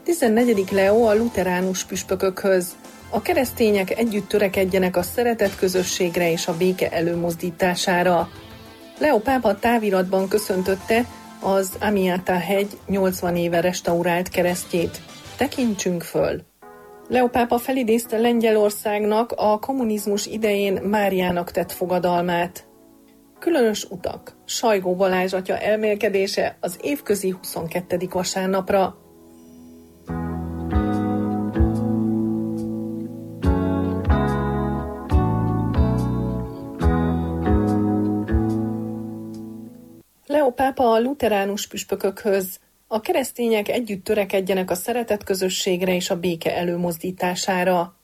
14. Leó a luteránus püspökökhöz. A keresztények együtt törekedjenek a szeretet közösségre és a béke előmozdítására. Leó pápa táviratban köszöntötte az Amiata-hegy 80 éve restaurált keresztjét. Tekintsünk föl! Leó pápa felidézte Lengyelországnak a kommunizmus idején Máriának tett fogadalmát. Különös utak, Sajgó Balázs atya elmélkedése az évközi 22. vasárnapra. Leó pápa a luteránus püspökökhöz. A keresztények együtt törekedjenek a szeretet közösségre és a béke előmozdítására.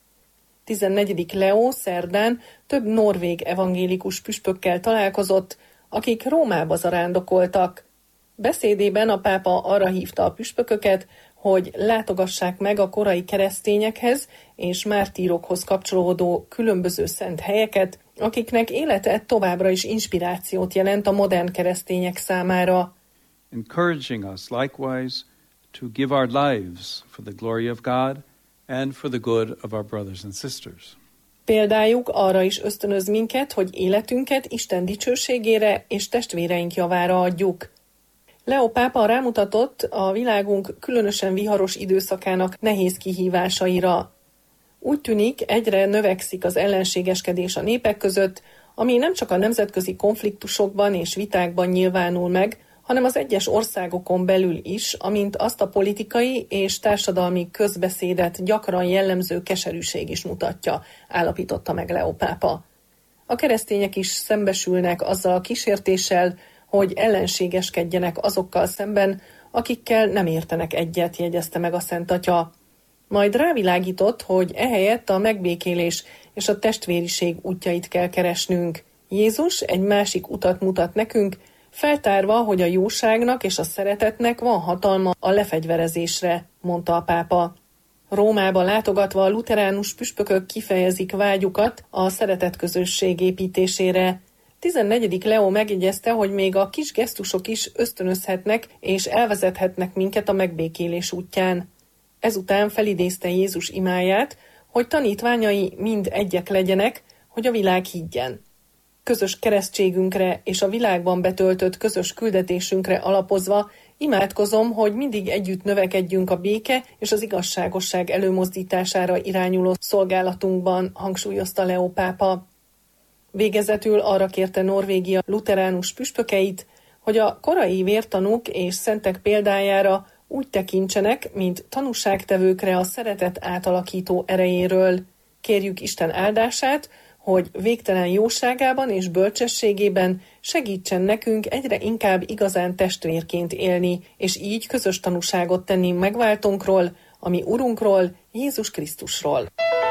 14. Leó szerdán több norvég evangélikus püspökkel találkozott, akik Rómába zarándokoltak. Beszédében a pápa arra hívta a püspököket, hogy látogassák meg a korai keresztényekhez és mártírokhoz kapcsolódó különböző szent helyeket, akiknek élete továbbra is inspirációt jelent a modern keresztények számára. Encouraging us likewise to give our lives for the glory of God and for the good of our brothers and sisters. Példájuk arra is ösztönöz minket, hogy életünket Isten dicsőségére és testvéreink javára adjuk. Leó pápa rámutatott a világunk különösen viharos időszakának nehéz kihívásaira. Úgy tűnik, egyre növekszik az ellenségeskedés a népek között, ami nem csak a nemzetközi konfliktusokban és vitákban nyilvánul meg, hanem az egyes országokon belül is, amint azt a politikai és társadalmi közbeszédet gyakran jellemző keserűség is mutatja, állapította meg Leó pápa. A keresztények is szembesülnek azzal a kísértéssel, hogy ellenségeskedjenek azokkal szemben, akikkel nem értenek egyet, jegyezte meg a Szent Atya. Majd rávilágított, hogy ehelyett a megbékélés és a testvériség útjait kell keresnünk. Jézus egy másik utat mutat nekünk, feltárva, hogy a jóságnak és a szeretetnek van hatalma a lefegyverezésre, mondta a pápa. Rómába látogatva a luteránus püspökök kifejezik vágyukat a szeretetközösség építésére. 14. Leó megjegyezte, hogy még a kis gesztusok is ösztönözhetnek és elvezethetnek minket a megbékélés útján. Ezután felidézte Jézus imáját, hogy tanítványai mind egyek legyenek, hogy a világ higgyen. Közös keresztségünkre és a világban betöltött közös küldetésünkre alapozva imádkozom, hogy mindig együtt növekedjünk a béke és az igazságosság előmozdítására irányuló szolgálatunkban, hangsúlyozta Leó pápa. Végezetül arra kérte Norvégia luteránus püspökeit, hogy a korai vértanúk és szentek példájára úgy tekintsenek, mint tanúságtevőkre a szeretet átalakító erejéről. Kérjük Isten áldását, hogy végtelen jóságában és bölcsességében segítsen nekünk egyre inkább igazán testvérként élni, és így közös tanúságot tenni megváltónkról, a mi Urunkról, Jézus Krisztusról.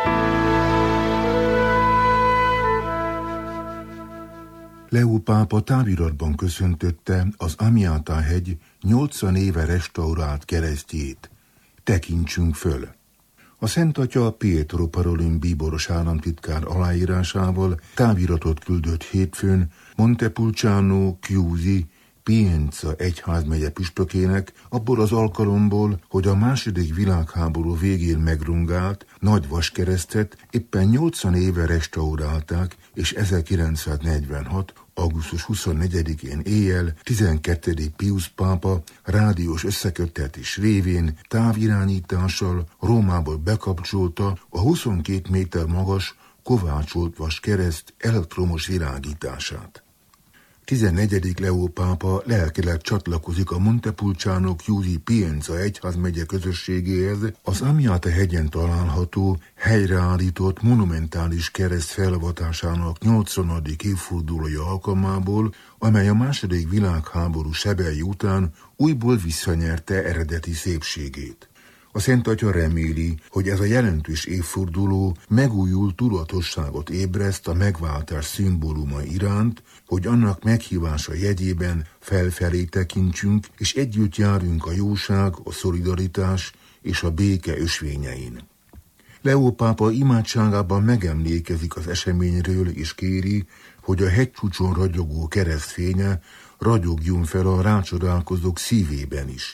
Leó pápa táviratban köszöntötte az Amiata-hegy 80 éve restaurált keresztjét. Tekintsünk föl! A Szent Atya Pietro Parolin bíboros államtitkár aláírásával táviratot küldött hétfőn Montepulciano Chiusi Pienza egyházmegye püspökének abból az alkalomból, hogy a II. Világháború végén megrungált nagy vaskeresztet éppen 80 éve restaurálták, és 1946. augusztus 24-én éjjel 12. Piusz pápa rádiós összeköttetés révén távirányítással Rómából bekapcsolta a 22 méter magas kovácsolt vaskereszt elektromos világítását. 14. Leó pápa lelkileg csatlakozik a Montepulciano Chiusi Pienza egyházmegye közösségéhez az Amiata-hegyen található, helyreállított monumentális kereszt felavatásának 80. évfordulója alkalmából, amely a II. Világháború sebei után újból visszanyerte eredeti szépségét. A Szent Atya reméli, hogy ez a jelentős évforduló megújult tudatosságot ébreszt a megváltás szimbóluma iránt, hogy annak meghívása jegyében felfelé tekintsünk, és együtt járjunk a jóság, a szolidaritás és a béke ösvényein. Leó pápa imádságában megemlékezik az eseményről, és kéri, hogy a hegycsúcson ragyogó keresztfénye ragyogjon fel a rácsodálkozók szívében is.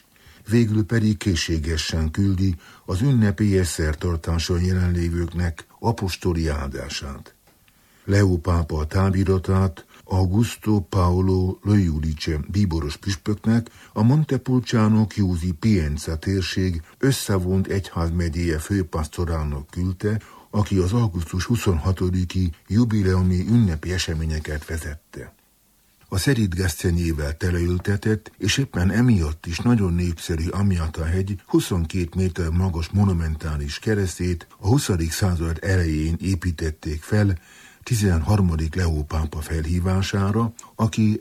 végül pedig készségesen küldi az ünnepélyes szertartáson jelenlévőknek apostoli áldását. Leó pápa a táviratát Augusto Paolo Lojudice bíboros püspöknek a Montepulciano Chiusi Pienza térség összevont egyházmegyéje főpasztorának küldte, aki az augusztus 26-i jubileumi ünnepi eseményeket vezette. A Szerid-Gesztenyével teleültetett, és éppen emiatt is nagyon népszerű Amiata-hegy 22 méter magas monumentális keresztét a 20. század elején építették fel 13. Leó pápa felhívására, aki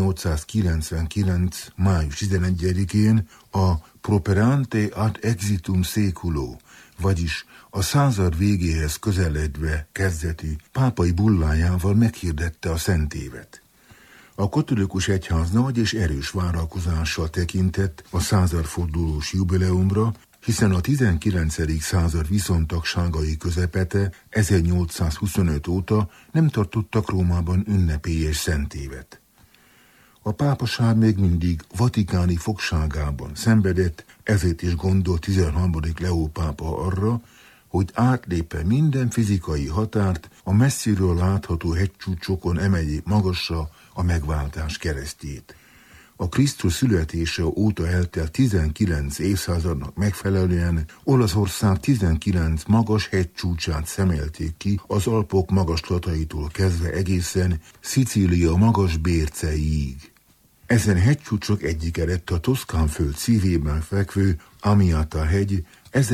1899. május 11-én a Properante ad exitum seculo, vagyis a század végéhez közeledve kezdetű pápai bullájával meghirdette a szentévet. A katolikus egyház nagy és erős várakozással tekintett a századfordulós jubileumra, hiszen a 19. század viszontagságai közepete 1825 óta nem tartottak Rómában ünnepélyes szentévet. A pápaság még mindig vatikáni fogságában szenvedett, ezért is gondolt 13. Leó pápa arra, hogy átlépe minden fizikai határt, a messziről látható hegycsúcsokon emelje magasra a megváltás keresztjét. A Krisztus születése óta eltelt 19 évszázadnak megfelelően Olaszország 19 magas hegycsúcsát szemelték ki az Alpok magaslataitól kezdve egészen Szicília magas bérceiig. Ezen hegycsúcsok egyike lett a Toszkán föld szívében fekvő Amiata-hegy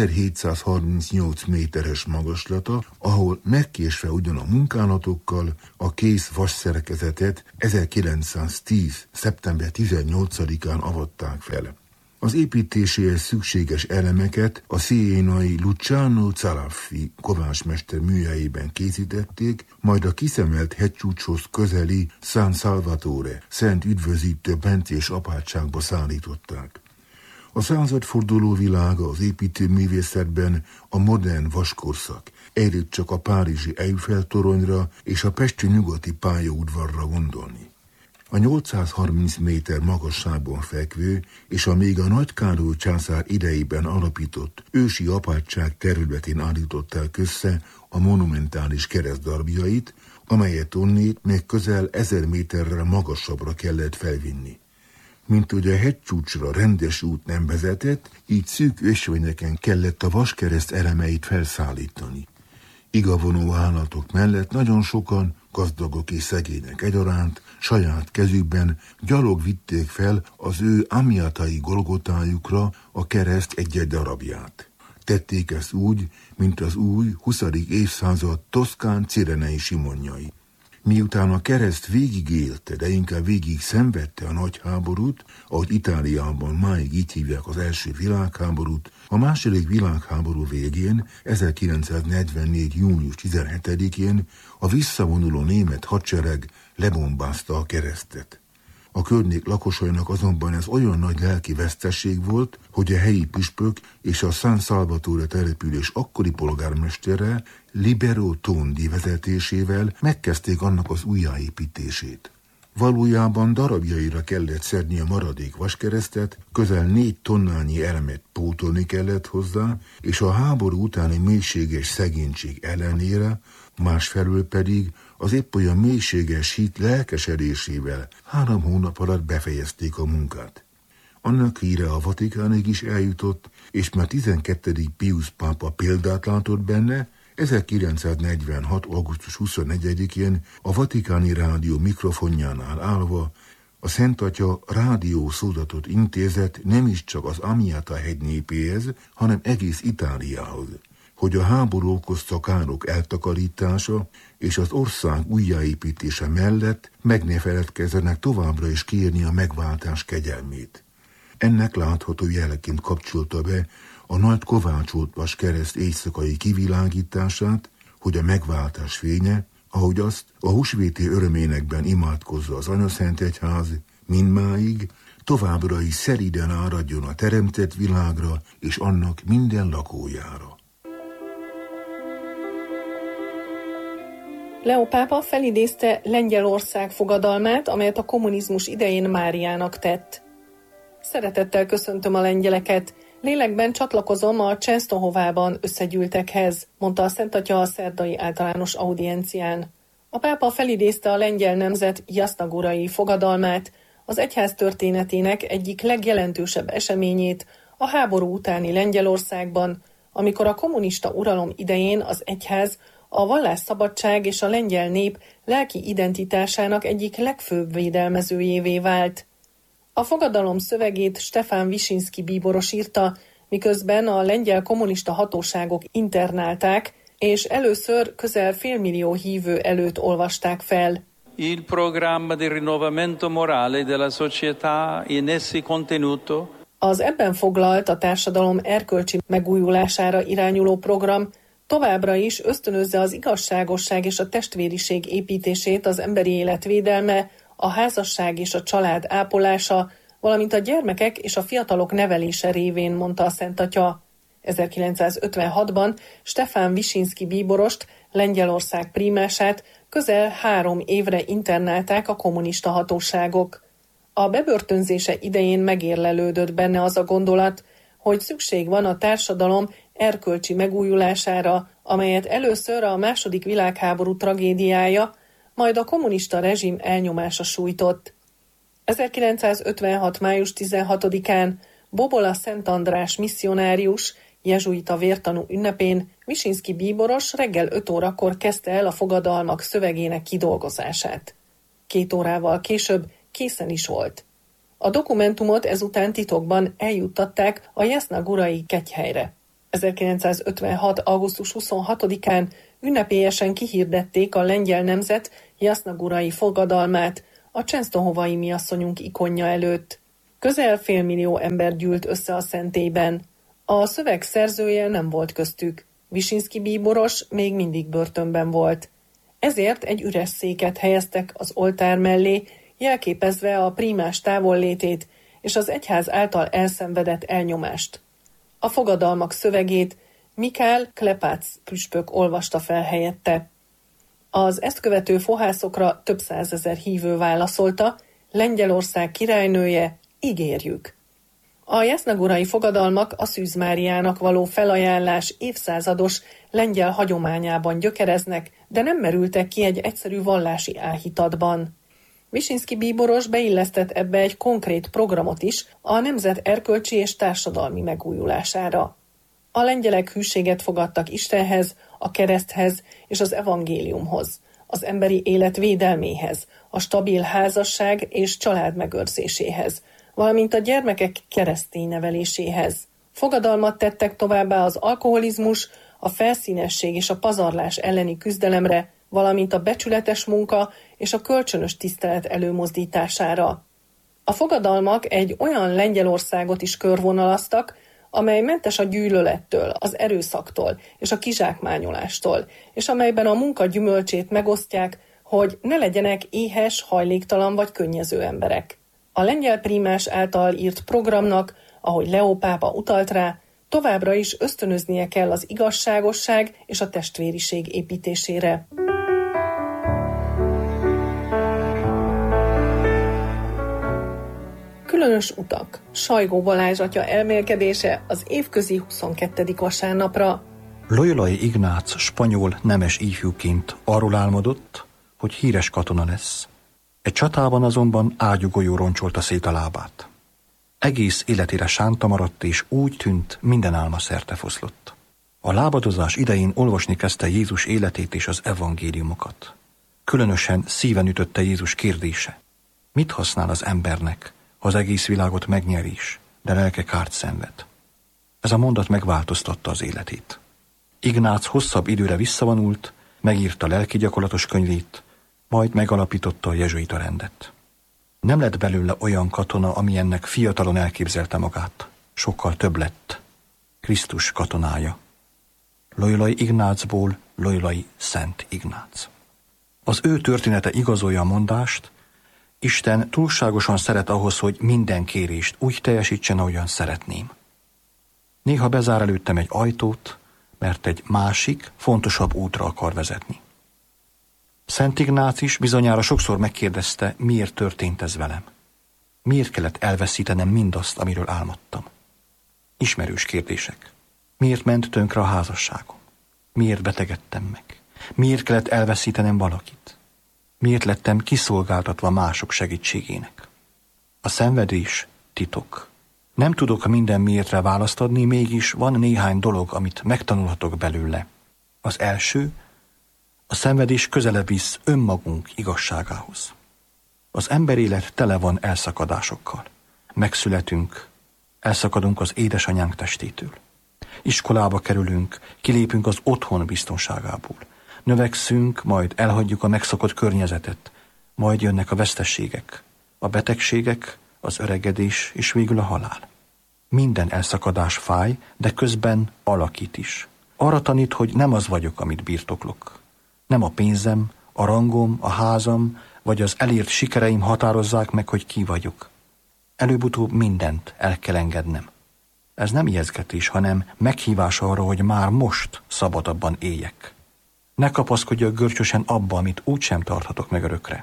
1738 méteres magaslata, ahol megkésve ugyan a munkálatokkal a kész vasszerkezetet 1910. szeptember 18-án avatták fel. Az építéséhez szükséges elemeket a szienai Luciano Zalaffi kovácsmester műhelyében készítették, majd a kiszemelt hegycsúcshoz közeli San Salvatore, Szent Üdvözítő bencés apátságba szállították. A századforduló világa az építőművészetben a modern vaskorszak, együtt csak a párizsi Eiffel-toronyra és a pesti nyugati pályaudvarra gondolni. A 830 méter magasságban fekvő és a még a Nagy Károly császár idejében alapított ősi apátság területén állították össze a monumentális keresztdarabjait, amelyet onnét még közel 1000 méterrel magasabbra kellett felvinni. Mint hogy a hegycsúcsra rendes út nem vezetett, így szűk ösvényeken kellett a vaskereszt elemeit felszállítani. Igavonó állatok mellett nagyon sokan, gazdagok és szegények egyaránt, saját kezükben gyalog vitték fel az ő amiatai golgotájukra a kereszt egy-egy darabját. Tették ezt úgy, mint az új 20. évszázad toszkán cirenei simonjai. Miután a kereszt végig élte, de inkább végig szenvedte a nagy háborút, ahogy Itáliában máig így hívják az első világháborút, a második világháború végén, 1944. június 17-én a visszavonuló német hadsereg lebombázta a keresztet. A környék lakosainak azonban ez olyan nagy lelki veszteség volt, hogy a helyi püspök és a San Salvatore település akkori polgármestere Libero Tondi vezetésével megkezdték annak az újjáépítését. Valójában darabjaira kellett szedni a maradék vaskeresztet, közel 4 tonnányi elemet pótolni kellett hozzá, és a háború utáni mélységes szegénység ellenére, másfelől pedig az épp olyan mélységes hit lelkesedésével 3 hónap alatt befejezték a munkát. Annak híre a Vatikánig is eljutott, és már 12. Pius pápa példát látott benne, 1946. augusztus 24-én a Vatikáni Rádió mikrofonjánál állva a Szent Atya rádiószózatot intézett nem is csak az Amiata-hegy népéhez, hanem egész Itáliához, hogy a háború okozta károk eltakarítása és az ország újjáépítése mellett meg ne feledkezzenek továbbra is kérni a megváltás kegyelmét. Ennek látható jeleként kapcsolta be a nagy kovácsolt vaskereszt éjszakai kivilágítását, hogy a megváltás fénye, ahogy azt a húsvéti öröménekben imádkozza az Anyaszent Egyház, mindmáig továbbra is szelíden áradjon a teremtett világra és annak minden lakójára. Leó pápa felidézte Lengyelország fogadalmát, amelyet a kommunizmus idején Máriának tett. Szeretettel köszöntöm a lengyeleket. Lélekben csatlakozom a Częstochowában összegyűltekhez, mondta a Szent Atya a szerdai általános audiencián. A pápa felidézte a lengyel nemzet jasnagurai fogadalmát, az egyház történetének egyik legjelentősebb eseményét a háború utáni Lengyelországban, amikor a kommunista uralom idején az egyház a vallásszabadság és a lengyel nép lelki identitásának egyik legfőbb védelmezőjévé vált. A fogadalom szövegét Stefan Wyszynski bíboros írta, miközben a lengyel kommunista hatóságok internálták, és először közel 500 000 hívő előtt olvasták fel. Il programma di rinnovamento morale della società in essi contenuto. Az ebben foglalt a társadalom erkölcsi megújulására irányuló program továbbra is ösztönözze az igazságosság és a testvériség építését, az emberi élet védelme, a házasság és a család ápolása, valamint a gyermekek és a fiatalok nevelése révén, mondta a Szent Atya. 1956-ban Stefan Wyszynski bíborost, Lengyelország prímását közel 3 évre internálták a kommunista hatóságok. A bebörtönzése idején megérlelődött benne az a gondolat, hogy szükség van a társadalom erkölcsi megújulására, amelyet először a II. Világháború tragédiája, majd a kommunista rezsim elnyomása sújtott. 1956. május 16-án Bobola Szent András misszionárius, jezsuita vértanú ünnepén Wyszynski bíboros reggel 5 órakor kezdte el a fogadalmak szövegének kidolgozását. 2 órával később készen is volt. A dokumentumot ezután titokban eljuttatták a jasnagurai kegyhelyre. 1956. augusztus 26-án ünnepélyesen kihirdették a lengyel nemzet jasnagurai fogadalmát a Częstochowai miasszonyunk ikonja előtt. Közel 500 000 ember gyűlt össze a szentélyben. A szöveg szerzője nem volt köztük. Wyszynski bíboros még mindig börtönben volt. Ezért egy üres széket helyeztek az oltár mellé, jelképezve a prímás távollétét és az egyház által elszenvedett elnyomást. A fogadalmak szövegét Mikál Klepác püspök olvasta fel helyette. Az ezt követő fohászokra több 100 000 hívő válaszolta, Lengyelország királynője, ígérjük. A jasnagurai fogadalmak a Szűz Máriának való felajánlás évszázados lengyel hagyományában gyökereznek, de nem merültek ki egy egyszerű vallási áhítatban. Wyszynski bíboros beillesztett ebbe egy konkrét programot is a nemzet erkölcsi és társadalmi megújulására. A lengyelek hűséget fogadtak Istenhez, a kereszthez és az evangéliumhoz, az emberi élet védelméhez, a stabil házasság és család megőrzéséhez, valamint a gyermekek keresztény neveléséhez. Fogadalmat tettek továbbá az alkoholizmus, a felszínesség és a pazarlás elleni küzdelemre, valamint a becsületes munka és a kölcsönös tisztelet előmozdítására. A fogadalmak egy olyan Lengyelországot is körvonalaztak, amely mentes a gyűlölettől, az erőszaktól és a kizsákmányolástól, és amelyben a munka gyümölcsét megosztják, hogy ne legyenek éhes, hajléktalan vagy könnyező emberek. A lengyel prímás által írt programnak, ahogy Leó pápa utalt rá, továbbra is ösztönöznie kell az igazságosság és a testvériség építésére. Különös utak. Sajgó Balázs atya elmélkedése az évközi 22. vasárnapra. Loyolai Ignác spanyol nemes ifjúként arról álmodott, hogy híres katona lesz. Egy csatában azonban ágyúgolyó roncsolta szét a lábát. Egész életére sánta maradt, és úgy tűnt, minden álma szerte foszlott. A lábadozás idején olvasni kezdte Jézus életét és az evangéliumokat. Különösen szíven ütötte Jézus kérdése. Mit használ az embernek, ha az egész világot megnyer is, de lelke kárt szenved? Ez a mondat megváltoztatta az életét. Ignác hosszabb időre visszavonult, megírta lelki gyakorlatos könyvét, majd megalapította a jezsuita rendet. Nem lett belőle olyan katona, amilyennek fiatalon elképzelte magát. Sokkal több lett. Krisztus katonája. Loyolai Ignácból Loyolai Szent Ignác. Az ő története igazolja a mondást, Isten túlságosan szeret ahhoz, hogy minden kérést úgy teljesítsen, ahogyan szeretném. Néha bezár előttem egy ajtót, mert egy másik, fontosabb útra akar vezetni. Szent Ignác is bizonyára sokszor megkérdezte, miért történt ez velem. Miért kellett elveszítenem mindazt, amiről álmodtam? Ismerős kérdések. Miért ment tönkre a házasságom? Miért betegedtem meg? Miért kellett elveszítenem valakit? Miért lettem kiszolgáltatva mások segítségének? A szenvedés titok. Nem tudok a minden miértre választ adni, mégis van néhány dolog, amit megtanulhatok belőle. Az első, a szenvedés közelebb visz önmagunk igazságához. Az emberélet tele van elszakadásokkal. Megszületünk, elszakadunk az édesanyánk testétől. Iskolába kerülünk, kilépünk az otthon biztonságából. Növekszünk, majd elhagyjuk a megszokott környezetet, majd jönnek a veszteségek, a betegségek, az öregedés és végül a halál. Minden elszakadás fáj, de közben alakít is. Arra tanít, hogy nem az vagyok, amit birtoklok. Nem a pénzem, a rangom, a házam, vagy az elért sikereim határozzák meg, hogy ki vagyok. Előbb-utóbb mindent el kell engednem. Ez nem ijesztgetés, hanem meghívás arra, hogy már most szabadabban éljek. Ne kapaszkodjak görcsösen abba, amit úgysem tarthatok meg örökre.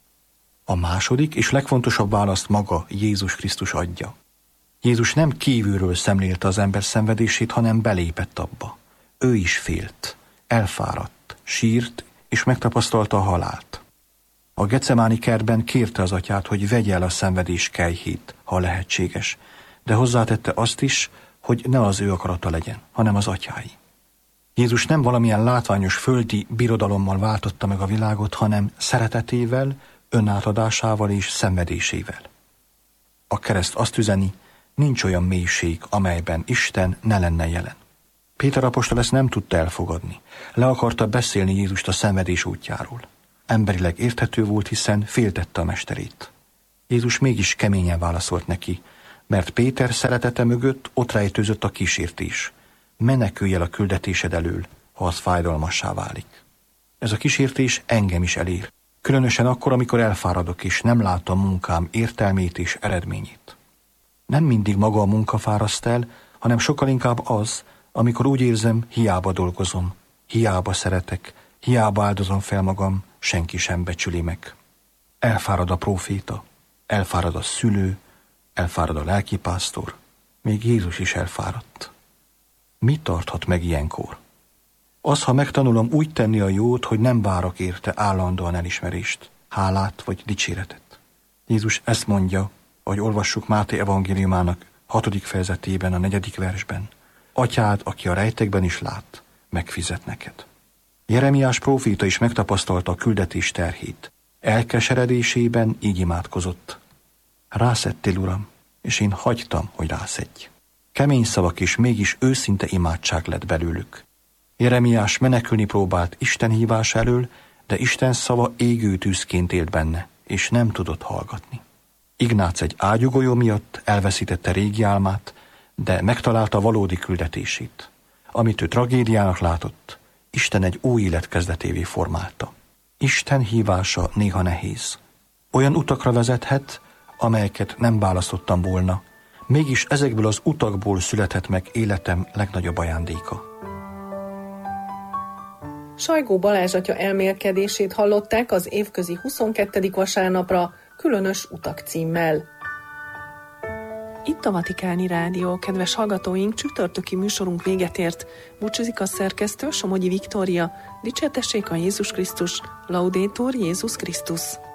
A második és legfontosabb választ maga Jézus Krisztus adja. Jézus nem kívülről szemlélte az ember szenvedését, hanem belépett abba. Ő is félt, elfáradt, sírt és megtapasztalta a halált. A Gecemáni kertben kérte az atyát, hogy vegye el a szenvedés kelyhét, ha lehetséges, de hozzátette azt is, hogy ne az ő akarata legyen, hanem az atyái. Jézus nem valamilyen látványos földi birodalommal váltotta meg a világot, hanem szeretetével, önátadásával és szenvedésével. A kereszt azt üzeni, nincs olyan mélység, amelyben Isten ne lenne jelen. Péter apostol ezt nem tudta elfogadni. Le akarta beszélni Jézust a szenvedés útjáról. Emberileg érthető volt, hiszen féltette a mesterét. Jézus mégis keményen válaszolt neki, mert Péter szeretete mögött ott rejtőzött a kísértés. Menekülj el a küldetésed elől, ha az fájdalmassá válik. Ez a kísértés engem is elér, különösen akkor, amikor elfáradok és nem látom munkám értelmét és eredményét. Nem mindig maga a munka fáraszt el, hanem sokkal inkább az, amikor úgy érzem, hiába dolgozom, hiába szeretek, hiába áldozom fel magam, senki sem becsüli meg. Elfárad a próféta, elfárad a szülő, elfárad a lelkipásztor, még Jézus is elfáradt. Mi tarthat meg ilyenkor? Az, ha megtanulom úgy tenni a jót, hogy nem várok érte állandóan elismerést, hálát vagy dicséretet. Jézus ezt mondja, ahogy olvassuk Máté evangéliumának 6. fejezetében, a 4. versben. Atyád, aki a rejtekben is lát, megfizet neked. Jeremiás próféta is megtapasztalta a küldetés terhét. Elkeseredésében így imádkozott. Rászettél, Uram, és én hagytam, hogy rászedj. Kemény szavak és mégis őszinte imádság lett belőlük. Jeremiás menekülni próbált Isten hívás elől, de Isten szava égő tűzként élt benne, és nem tudott hallgatni. Ignác egy ágyúgolyó miatt elveszítette régi álmát, de megtalálta valódi küldetését. Amit ő tragédiának látott, Isten egy új élet kezdetévé formálta. Isten hívása néha nehéz. Olyan utakra vezethet, amelyeket nem választottam volna, mégis ezekből az utakból született meg életem legnagyobb ajándéka. Sajgó Balázs atya elmélkedését hallották az évközi 22. vasárnapra Különös utak címmel. Itt a Vatikáni Rádió, kedves hallgatóink, csütörtöki műsorunk véget ért. Búcsúzik a szerkesztő, Somogyi Viktória. Dicsértessék a Jézus Krisztus, Laudetur Jézus Krisztus.